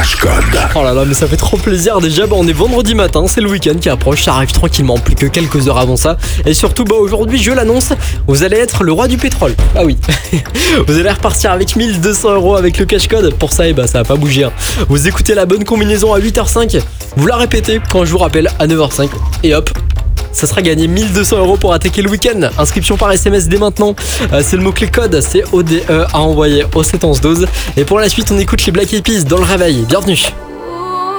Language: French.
cash code. Oh là là, mais ça fait trop plaisir. Déjà, on est vendredi matin, c'est le week-end qui approche, ça arrive tranquillement, plus que quelques heures avant ça. Et surtout, aujourd'hui, je l'annonce, vous allez être le roi du pétrole. Ah oui, vous allez repartir avec 1200 € avec le cash code. Pour ça, ça va pas bouger. Vous écoutez la bonne combinaison à 8h05, vous la répétez quand je vous rappelle à 9h05. Et hop, ça sera gagné 1200 € pour attaquer le week-end. Inscription par SMS dès maintenant. C'est le mot-clé code, c'est ODE à envoyer au 71112. Et pour la suite, on écoute les Black Eyed Peas dans le réveil. Bienvenue.